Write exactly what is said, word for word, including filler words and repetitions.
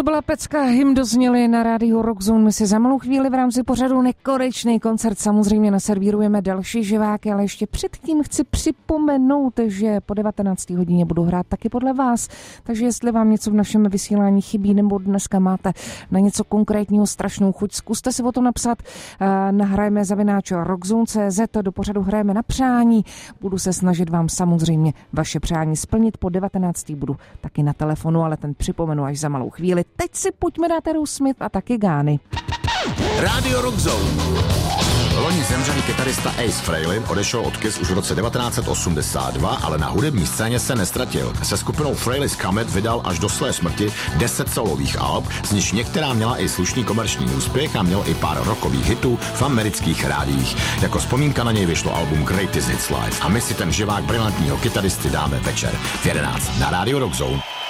To byla pecka, hymn dozněli na rádiu Rockzone. My si za malou chvíli v rámci pořadu Nekonečný koncert samozřejmě naservírujeme další živáky, ale ještě předtím chci připomenout, že po devatenácté hodině budu hrát taky podle vás. Takže jestli vám něco v našem vysílání chybí nebo dneska máte na něco konkrétního strašnou chuť, zkuste si o to napsat. Nahrajeme zavináč rockzone tečka cé zet, do pořadu hrajeme na přání. Budu se snažit vám samozřejmě vaše přání splnit. Po devatenácté budu taky na telefonu, ale ten připomenu až za malou chvíli. Teď si pojďme dát Aerosmith a taky Gány. Rádio Rockzone. Loni zemřelý kytarista Ace Frehley odešel od Kiss už v roce devatenáct set osmdesát dva, ale na hudební scéně se nestratil. Se skupinou Frehley's Comet vydal až do své smrti deset solových alb, z nichž některá měla i slušný komerční úspěch a měl i pár rockových hitů v amerických rádiích. Jako vzpomínka na něj vyšlo album Greatest Hits Live a my si ten živák brilantního kytaristy dáme večer v jedenáct na Rádio Rockzone.